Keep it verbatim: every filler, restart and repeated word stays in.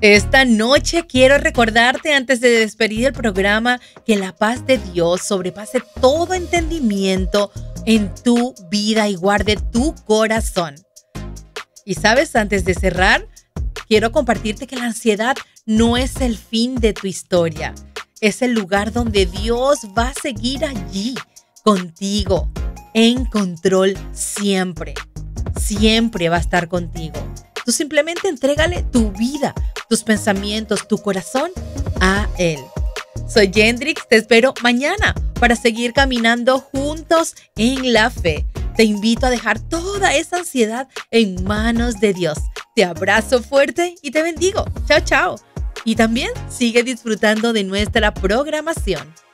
Esta noche quiero recordarte antes de despedir el programa que la paz de Dios sobrepase todo entendimiento en tu vida y guarde tu corazón. Y sabes, antes de cerrar, quiero compartirte que la ansiedad no es el fin de tu historia. Es el lugar donde Dios va a seguir allí, contigo, en control siempre. Siempre va a estar contigo. Tú simplemente entrégale tu vida, tus pensamientos, tu corazón a Él. Soy Yendrix, te espero mañana para seguir caminando juntos en la fe. Te invito a dejar toda esa ansiedad en manos de Dios. Te abrazo fuerte y te bendigo. Chao, chao. Y también sigue disfrutando de nuestra programación.